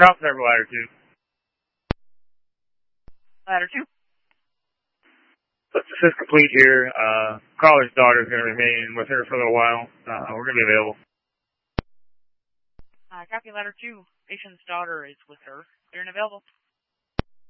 Drop server ladder 2. Ladder 2. This is complete here. Caller's daughter is going to remain with her for a little while. We're going to be available. Copy ladder 2. Patient's daughter is with her. They're unavailable.